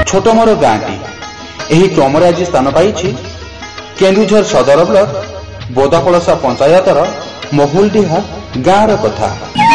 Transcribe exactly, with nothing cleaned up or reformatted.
छोटमोर गाँटी ଏହି କ୍ରମରେ ଆଜି ସ୍ଥାନ ପାଇଛି କେନ୍ଦୁଝର ସଦର ବ୍ଲକ ବୋଦାପଳସା ପଞ୍ଚାୟତର ମହୁଲଡିହା ଗାଁର କଥା।